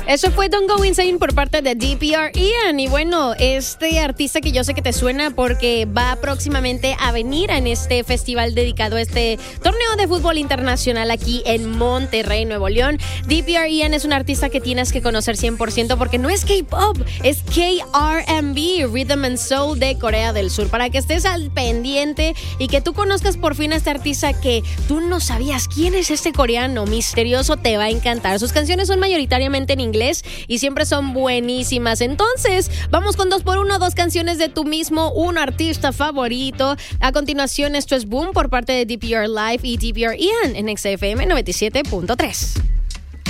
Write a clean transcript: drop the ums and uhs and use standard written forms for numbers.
Eso fue Don't Go Insane por parte de DPR Ian. Y bueno, este artista que yo sé que te suena porque va próximamente a venir en este festival dedicado a este torneo de fútbol internacional aquí en Monterrey, Nuevo León. DPR Ian es un artista que tienes que conocer 100% porque no es K-pop, es KRMB, Rhythm and Soul de Corea del Sur. Para que estés al pendiente y que tú conozcas por fin a este artista que tú no sabías quién es este coreano misterioso, te va a encantar. Sus canciones son mayoritariamente en inglés y siempre son buenísimas. Entonces, vamos con 2x1, 2 canciones de tu mismo, un artista favorito. A continuación, esto es Boom por parte de DPR Live y DPR Ian en XFM 97.3.